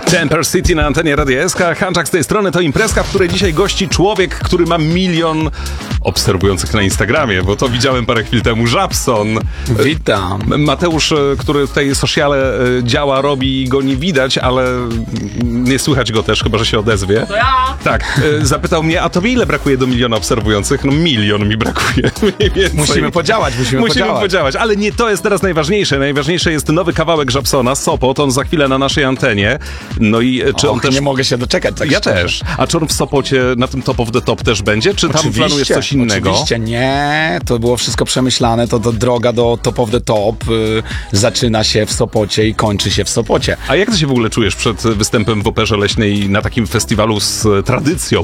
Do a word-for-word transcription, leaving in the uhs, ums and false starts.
Temper City na antenie Radia S K. Hanczak z tej strony. To imprezka, w której dzisiaj gości człowiek, który ma milion obserwujących na Instagramie, bo to widziałem parę chwil temu. Żabson. Witam. Mateusz, który tutaj sociale działa, robi, go nie widać, ale nie słychać go też, chyba że się odezwie. To ja! Tak. Zapytał mnie, a tobie ile brakuje do miliona obserwujących? No milion mi brakuje. Mniej więcej. Musimy podziałać, musimy, Musimy podziałać. podziałać, ale nie to jest teraz najważniejsze. Najważniejsze jest nowy kawałek Żabsona, Sopot, on za chwilę na naszej antenie. No i czy on Och, też... nie mogę się doczekać. Tak ja szczerze. też. A czy on w Sopocie na tym Top of the Top też będzie? Czy tam Oczywiście, planujesz coś innego? Oczywiście, nie. To było wszystko przemyślane. To, to droga do Top of the Top y, zaczyna się w Sopocie i kończy się w Sopocie. A jak ty się w ogóle czujesz przed występem w Operze Leśnej na takim festiwalu z tradycją?